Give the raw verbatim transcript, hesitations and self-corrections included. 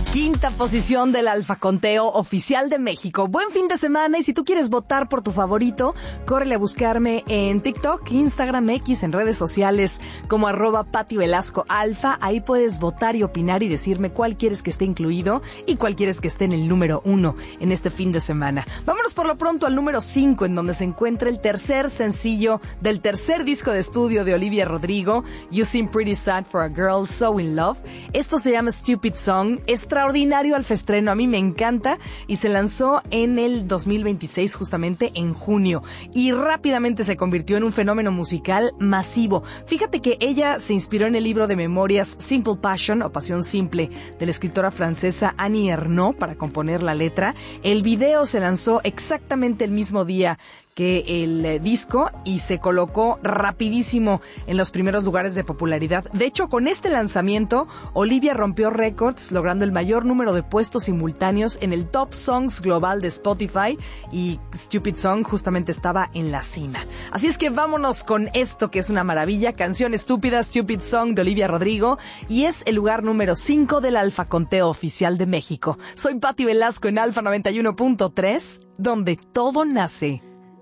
Quinta posición del Alfa Conteo Oficial de México. Buen fin de semana, y si tú quieres votar por tu favorito, córrele a buscarme en TikTok, Instagram, X, en redes sociales como arroba Pati Velasco Alfa. Ahí puedes votar y opinar y decirme cuál quieres que esté incluido y cuál quieres que esté en el número uno en este fin de semana. Vámonos por lo pronto al número cinco, en donde se encuentra el tercer sencillo del tercer disco de estudio de Olivia Rodrigo, You Seem Pretty Sad for a Girl So In Love. Esto se llama Stupid Song. Extraordinario alfaestreno, a mí me encanta, y se lanzó en el dos mil veintiséis, justamente en junio, y rápidamente se convirtió en un fenómeno musical masivo. Fíjate que ella se inspiró en el libro de memorias Simple Passion, o Pasión Simple, de la escritora francesa Annie Ernaux para componer la letra. El video se lanzó exactamente el mismo día que el eh, disco, y se colocó rapidísimo en los primeros lugares de popularidad. De hecho, con este lanzamiento, Olivia rompió récords, logrando el mayor número de puestos simultáneos en el Top Songs global de Spotify, y Stupid Song justamente estaba en la cima. Así es que vámonos con esto, que es una maravilla, Canción Estúpida, Stupid Song de Olivia Rodrigo, y es el lugar número cinco del Alfa Conteo Oficial de México. Soy Pati Velasco en Alfa noventa y uno punto tres, donde todo nace.